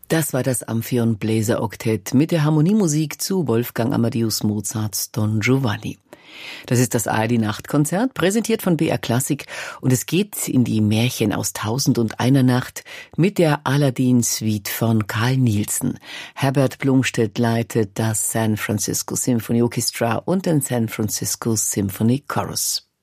Das war das Amphion Bläser Oktett mit der Harmoniemusik zu Wolfgang Amadeus Mozarts Don Giovanni. Das ist das ARD Nachtkonzert, präsentiert von BR Klassik, und es geht in die Märchen aus 1001 Nacht mit der Aladdin-Suite von Carl Nielsen. Herbert Blomstedt leitet das San Francisco Symphony Orchestra und den San Francisco Symphony Chorus.